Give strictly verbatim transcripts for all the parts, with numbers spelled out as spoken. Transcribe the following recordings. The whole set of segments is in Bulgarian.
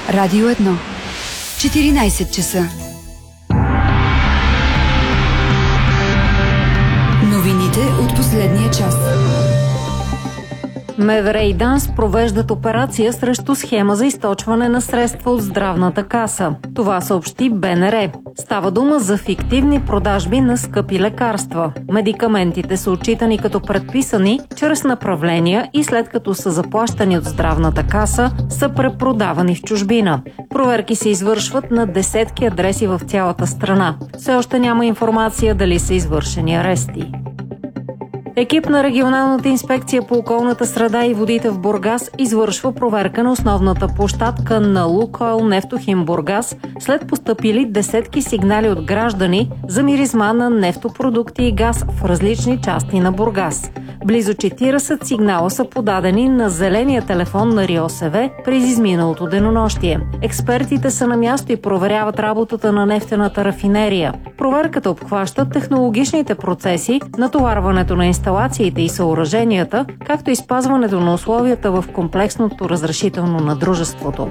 Радио едно. четиринайсет часа. Новините от последния час. МВР и ДАНС провеждат операция срещу схема за източване на средства от здравната каса. Това съобщи Б Н Р. Става дума за фиктивни продажби на скъпи лекарства. Медикаментите са отчитани като предписани чрез направления и след като са заплащани от здравната каса, са препродавани в чужбина. Проверки се извършват на десетки адреси в цялата страна. Все още няма информация дали са извършени арести. Екип на регионалната инспекция по околната среда и водите в Бургас извършва проверка на основната площадка на Лукойл Нефтохим Бургас след постъпили десетки сигнали от граждани за миризма на нефтопродукти и газ в различни части на Бургас. Близо четирийсет сигнала са подадени на зеления телефон на РИОСВ през изминалото денонощие. Експертите са на място и проверяват работата на нефтената рафинерия. Проверката обхваща технологичните процеси, натоварването на инсталациите и съоръженията, както и спазването на условията в комплексното разрешително на дружеството.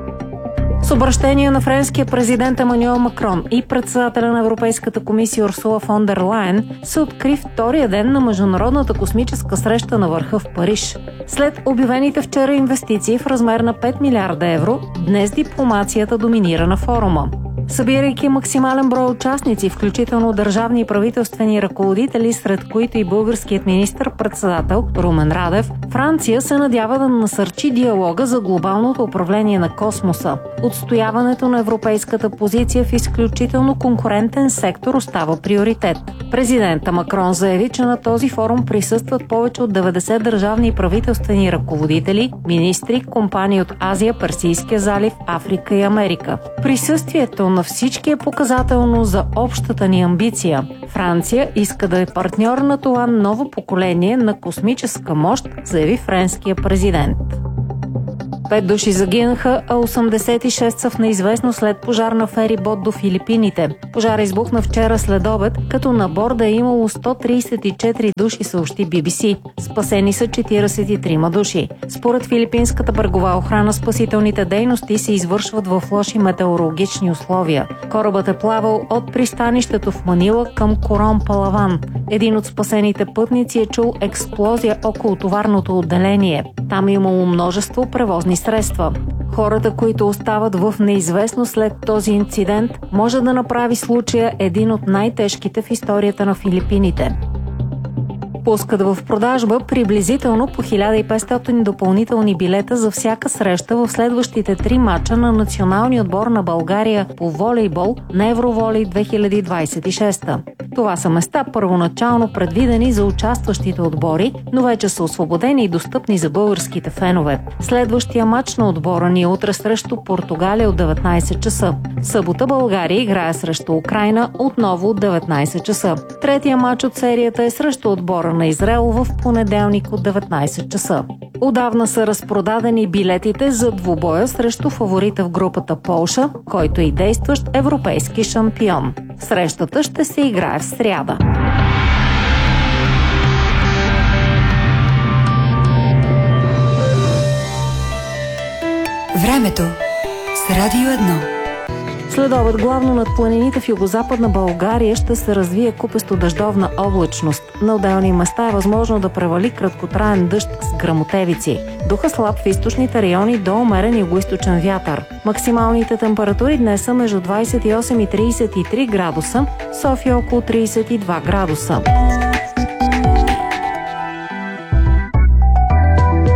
С обращение на френския президент Емануел Макрон и председателя на Европейската комисия Урсула фон дер Лайен се откри втория ден на Международната космическа среща на върха в Париж. След обявените вчера инвестиции в размер на пет милиарда евро, днес дипломацията доминира на форума. Събирайки максимален брой участници, включително държавни и правителствени ръководители, сред които и българският министър-председател Румен Радев, Франция се надява да насърчи диалога за глобалното управление на космоса. Отстояването на европейската позиция в изключително конкурентен сектор остава приоритет. Президента Макрон заяви, че на този форум присъстват повече от деветдесет държавни и правителствени ръководители, министри, компании от Азия, Персийския залив, Африка и Америка. Присъствието на всички е показателно за общата ни амбиция. Франция иска да е партньор на това ново поколение на космическа мощ, заяви френския президент. Пет души загинаха, а осемдесет и шест са в неизвестно след пожар на ферибот до Филипините. Пожар избухна вчера след обед, като на борда е имало сто трийсет и четири души, съобщи Би Би Си. Спасени са четирийсет и трима души. Според филипинската брегова охрана, спасителните дейности се извършват в лоши метеорологични условия. Корабът е плавал от пристанището в Манила към Корон Палаван. Един от спасените пътници е чул експлозия около товарното отделение. Там е имало множество превозни средства. Хората, които остават в неизвестно след този инцидент, може да направи случая един от най-тежките в историята на Филипините. Пускат в продажба приблизително по хиляда и петстотин допълнителни билета за всяка среща в следващите три мача на националния отбор на България по волейбол на Евроволей две хиляди двайсет и шеста. Това са места първоначално предвидени за участващите отбори, но вече са освободени и достъпни за българските фенове. Следващия мач на отбора ни е утре срещу Португалия от деветнайсет часа. В събота България играе срещу Украйна отново от деветнайсет часа. Третия мач от серията е срещу отбора на Израел в понеделник от деветнайсет часа. Отдавна са разпродадени билетите за двубоя срещу фаворита в групата Полша, който е и действащ европейски шампион. Срещата ще се играе в сряда. Времето с Радио едно. Следобед главно над планините в югозападна България ще се развие купесто дъждовна облачност. На отделни места е възможно да превали краткотраен дъжд с гръмотевици. Духа слаб в източните райони до умерен югоизточен вятър. Максималните температури днес са между двайсет и осем и трийсет и три градуса, София около трийсет и два градуса.